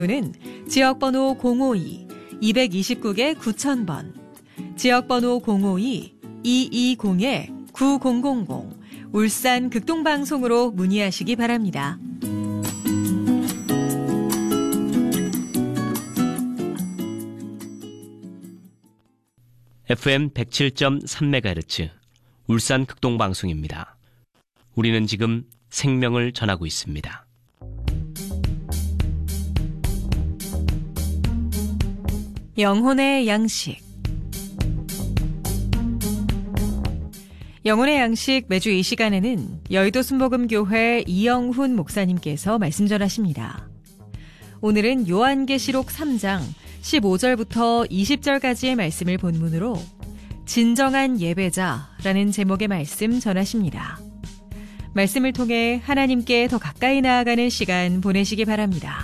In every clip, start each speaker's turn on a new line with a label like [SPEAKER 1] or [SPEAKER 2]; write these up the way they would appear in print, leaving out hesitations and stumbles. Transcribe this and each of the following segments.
[SPEAKER 1] 는 지역번호 052-229-9000번, 지역번호 052-220-9000, 울산 극동방송으로 문의하시기 바랍니다.
[SPEAKER 2] FM 107.3MHz 울산 극동방송입니다. 우리는 지금 생명을 전하고 있습니다.
[SPEAKER 1] 영혼의 양식. 영혼의 양식, 매주 이 시간에는 여의도 순복음교회 이영훈 목사님께서 말씀 전하십니다. 오늘은 요한계시록 3장 15절부터 20절까지의 말씀을 본문으로 진정한 예배자라는 제목의 말씀 전하십니다. 말씀을 통해 하나님께 더 가까이 나아가는 시간 보내시기 바랍니다.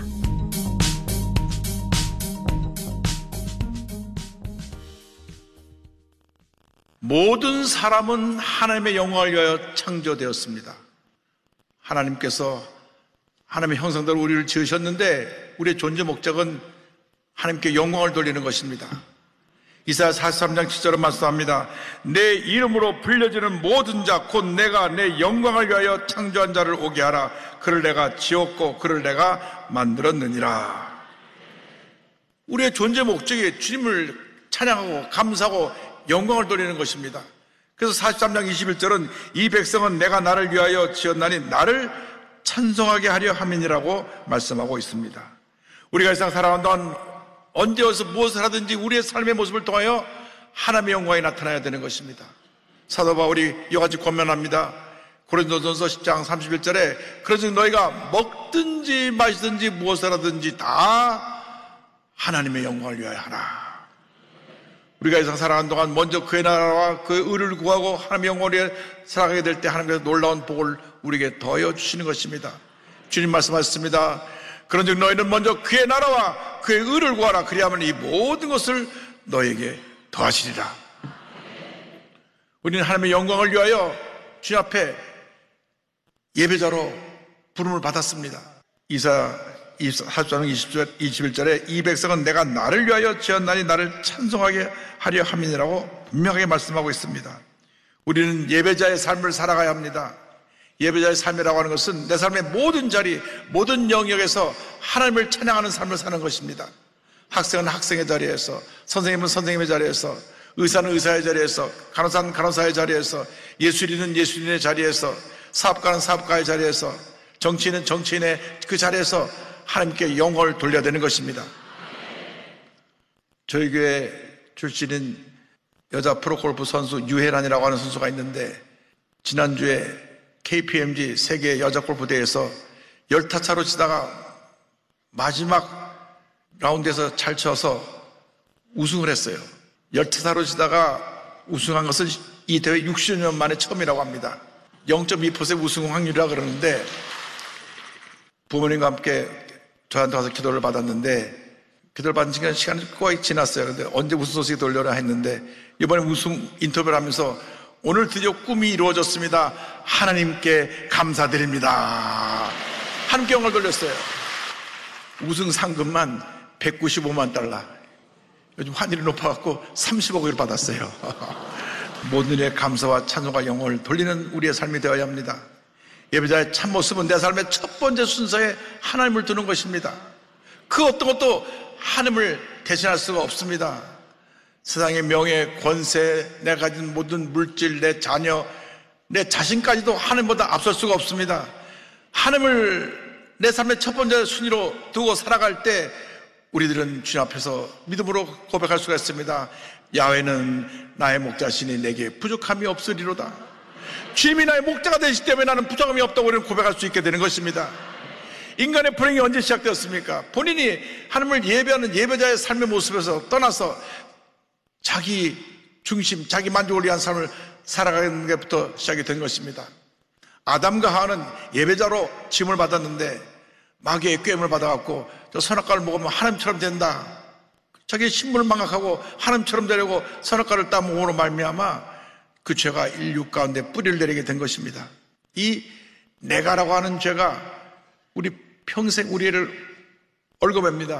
[SPEAKER 3] 모든 사람은 하나님의 영광을 위하여 창조되었습니다. 하나님께서 하나님의 형상대로 우리를 지으셨는데 우리의 존재 목적은 하나님께 영광을 돌리는 것입니다. 이사야 43장 7절은 말씀합니다. 내 이름으로 불려지는 모든 자 곧 내가 내 영광을 위하여 창조한 자를 오게 하라. 그를 내가 지었고 그를 내가 만들었느니라. 우리의 존재 목적이 주님을 찬양하고 감사하고 영광을 돌리는 것입니다. 그래서 43장 21절은 이 백성은 내가 나를 위하여 지었나니 나를 찬송하게 하려 함이니라고 말씀하고 있습니다. 우리가 이 세상 살아가는 동안 언제 어디서 무엇을 하든지 우리의 삶의 모습을 통하여 하나님의 영광이 나타나야 되는 것입니다. 사도 바울이 이와 같이 권면합니다. 고린도전서 10장 31절에 그러즉 너희가 먹든지 마시든지 무엇을 하든지 다 하나님의 영광을 위하여 하라. 우리가 이 세상 살아가는 동안 먼저 그의 나라와 그의 의를 구하고 하나님의 영광을 위해 살아가게 될 때 하나님께서 놀라운 복을 우리에게 더하여 주시는 것입니다. 주님 말씀하셨습니다. 그런즉 너희는 먼저 그의 나라와 그의 의를 구하라. 그리하면 이 모든 것을 너에게 더하시리라. 우리는 하나님의 영광을 위하여 주님 앞에 예배자로 부름을 받았습니다. 이사야 44장 21절에 이 백성은 내가 나를 위하여 지었나니 나를 찬송하게 하려 함이니라고 분명하게 말씀하고 있습니다. 우리는 예배자의 삶을 살아가야 합니다. 예배자의 삶이라고 하는 것은 내 삶의 모든 자리, 모든 영역에서 하나님을 찬양하는 삶을 사는 것입니다. 학생은 학생의 자리에서, 선생님은 선생님의 자리에서, 의사는 의사의 자리에서, 간호사는 간호사의 자리에서, 예술인은 예술인의 자리에서, 사업가는 사업가의 자리에서, 정치인은 정치인의 그 자리에서 하나님께 영광을 돌려야 되는 것입니다. 저희 교회 출신인 여자 프로골프 선수 유혜란이라고 하는 선수가 있는데 지난주에 KPMG 세계 여자 골프 대회에서 10타차로 치다가 마지막 라운드에서 잘 쳐서 우승을 했어요. 10타차로 치다가 우승한 것은 이 대회 60년 만에 처음이라고 합니다. 0.2% 우승 확률이라 그러는데 부모님과 함께 저한테 와서 기도를 받았는데 기도를 받은 시간이 꽤 지났어요. 그런데 언제 무슨 소식이 들려나 했는데 이번에 우승 인터뷰를 하면서 오늘 드디어 꿈이 이루어졌습니다. 하나님께 감사드립니다. 하나님께 영광을 돌렸어요. 우승 상금만 195만 달러. 요즘 환율이 높아갖고 30억을 받았어요. 모든 일에 감사와 찬송과 영광을 돌리는 우리의 삶이 되어야 합니다. 예배자의 참모습은 내 삶의 첫 번째 순서에 하나님을 두는 것입니다. 그 어떤 것도 하나님을 대신할 수가 없습니다. 세상의 명예, 권세, 내가 가진 모든 물질, 내 자녀, 내 자신까지도 하나님보다 앞설 수가 없습니다. 하나님을 내 삶의 첫 번째 순위로 두고 살아갈 때 우리들은 주님 앞에서 믿음으로 고백할 수가 있습니다. 야훼는 나의 목자시니 내게 부족함이 없으리로다. 주님이 나의 목자가 되시기 때문에 나는 부족함이 없다고 우리는 고백할 수 있게 되는 것입니다. 인간의 불행이 언제 시작되었습니까? 본인이 하나님을 예배하는 예배자의 삶의 모습에서 떠나서 자기 중심, 자기 만족을 위한 삶을 살아가는 것부터 시작이 된 것입니다. 아담과 하와는 예배자로 지음을 받았는데 마귀의 꾀임을 받아갖고 저 선악과를 먹으면 하나님처럼 된다. 자기 신분을 망각하고 하나님처럼 되려고 선악과를 따먹음으로 말미암아 그 죄가 인류 가운데 뿌리를 내리게 된 것입니다. 이 내가라고 하는 죄가 우리 평생 우리를 올거맵니다.